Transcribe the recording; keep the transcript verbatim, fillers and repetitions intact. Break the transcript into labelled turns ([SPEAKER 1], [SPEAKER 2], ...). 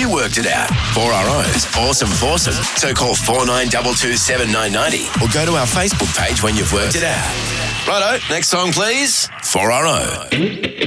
[SPEAKER 1] you worked it out. four R O's awesome foursome. So call four nine two two seven nine nine zero or go to our Facebook page when you've worked it out. Righto, next song please. four R O.